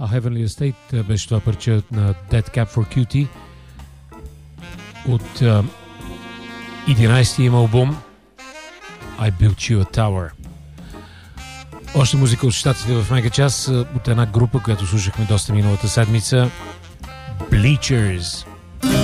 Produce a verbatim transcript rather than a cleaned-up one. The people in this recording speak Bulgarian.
A Heavenly Estate беше това парче на Dead Cap for Cutie от единайсети им албум I Built You a Tower. Още музика от щатите в Мегачас от една група, която слушахме доста миналата седмица. Bleachers.